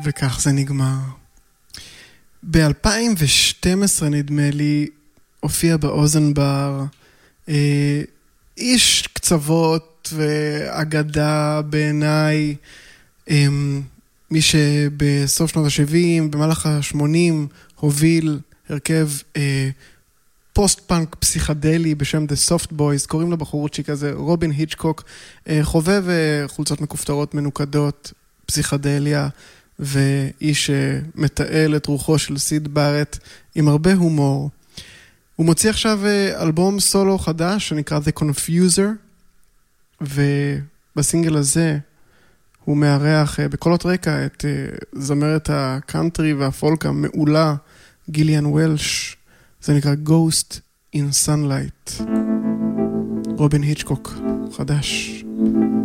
וכך זה נגמר. ב-2012 נדמה לי הופיע באוזן בר איש קצוות ואגדה בעיניי, מי שבסוף שנות ה-70, במהלך ה-80, הוביל הרכב פוסט-פאנק פסיכדלי בשם The Soft Boys, קוראים לבחורצ'יק הזה רובין היצ'קוק, חובב חולצות מכופתרות מנוקדות, פסיכדליה, ואיש שמתעל את רוחו של סיד בארט עם הרבה הומור. הוא מוציא עכשיו אלבום סולו חדש שנקרא The Confuser, ובסינגל הזה הוא מארח בקולות רקע את זמרת הקאנטרי והפולק המעולה גיליאן וולש. זה נקרא Ghost in Sunlight. רובין היצ'קוק חדש.